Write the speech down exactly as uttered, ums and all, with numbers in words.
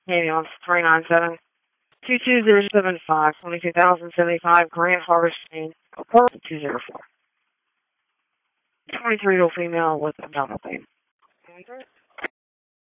Maybe on three nine seven, two two zero seven five, twenty-two thousand seventy-five, Grant Harvesting, Purple two zero four. twenty-three year old female with abdominal pain.